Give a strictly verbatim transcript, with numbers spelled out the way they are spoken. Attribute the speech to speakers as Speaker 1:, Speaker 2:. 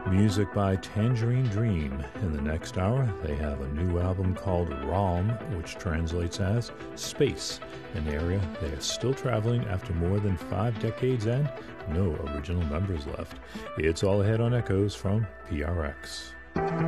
Speaker 1: Music by Tangerine Dream. In the next hour, they have a new album called Rom, which translates as Space, an area they are still traveling after more than five decades and no original members left. It's all ahead on Echoes from P R X.